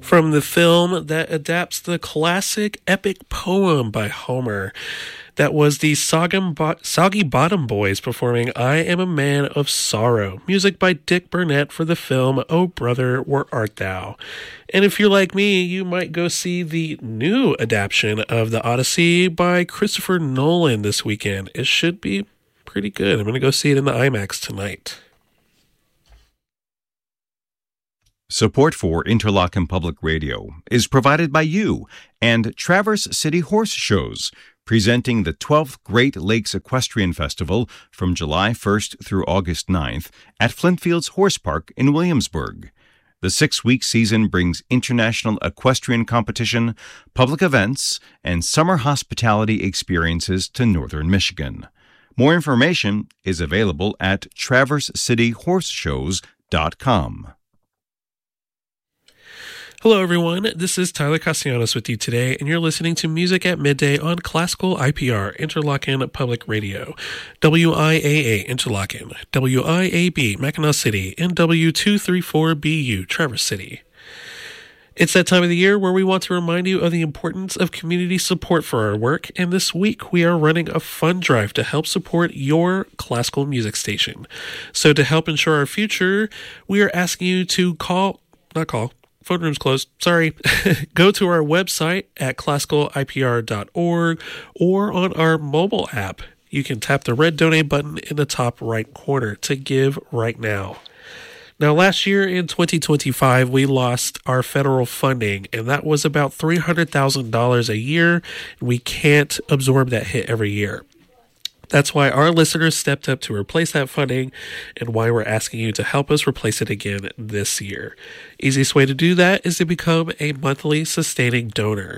from the film that adapts the classic epic poem by Homer. That was the Soggy Bottom Boys performing I Am a Man of Sorrow, music by Dick Burnett for the film Oh Brother, Where Art Thou? And if you're like me, you might go see the new adaptation of The Odyssey by Christopher Nolan this weekend. It should be pretty good. I'm going to go see it in the IMAX tonight. Support for Interlochen Public Radio is provided by you and Traverse City Horse Shows, presenting the 12th Great Lakes Equestrian Festival from July 1st through August 9th at Flintfields Horse Park in Williamsburg. The 6-week season brings international equestrian competition, public events, and summer hospitality experiences to northern Michigan. More information is available at traversecityhorseshows.com. Hello, everyone. This is Tyler Castellanos with you today, and you're listening to Music at Midday on Classical IPR, Interlochen Public Radio, WIAA Interlochen, WIAB Mackinac City, and W234BU Traverse City. It's that time of the year where we want to remind you of the importance of community support for our work, and this week we are running a fund drive to help support your classical music station. So to help ensure our future, we are asking you to phone room's closed. Sorry. Go to our website at classicalipr.org or on our mobile app. You can tap the red donate button in the top right corner to give right now. Now, last year in 2025, we lost our federal funding, and that was about $300,000 a year. We can't absorb that hit every year. That's why our listeners stepped up to replace that funding and why we're asking you to help us replace it again this year. Easiest way to do that is to become a monthly sustaining donor.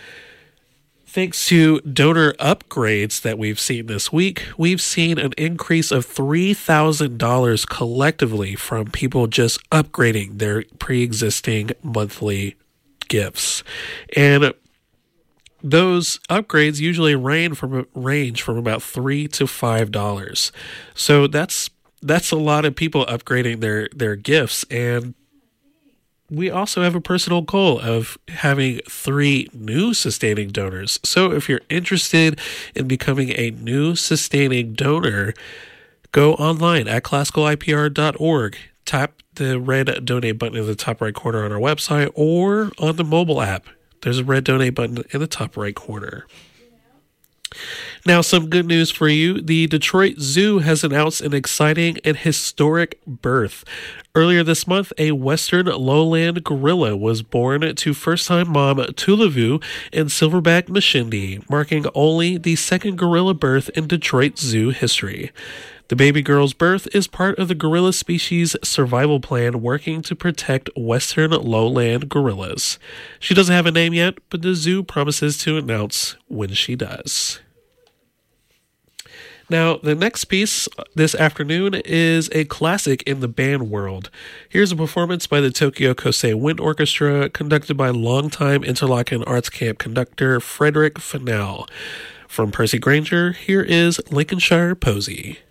Thanks to donor upgrades that we've seen this week, we've seen an increase of $3,000 collectively from people just upgrading their pre-existing monthly gifts. And those upgrades usually range from about $3 to $5. So that's a lot of people upgrading their gifts. And we also have a personal goal of having 3 new sustaining donors. So if you're interested in becoming a new sustaining donor, go online at classicalipr.org. Tap the red donate button in the top right corner on our website or on the mobile app. There's a red donate button in the top right corner. Now, some good news for you. The Detroit Zoo has announced an exciting and historic birth. Earlier this month, a western lowland gorilla was born to first-time mom Tulavu and Silverback Mashindi, marking only the second gorilla birth in Detroit Zoo history. The baby girl's birth is part of the gorilla species survival plan working to protect western lowland gorillas. She doesn't have a name yet, but the zoo promises to announce when she does. Now, the next piece this afternoon is a classic in the band world. Here's a performance by the Tokyo Kosei Wind Orchestra, conducted by longtime Interlochen Arts Camp conductor Frederick Fennell. From Percy Granger, here is Lincolnshire Posy.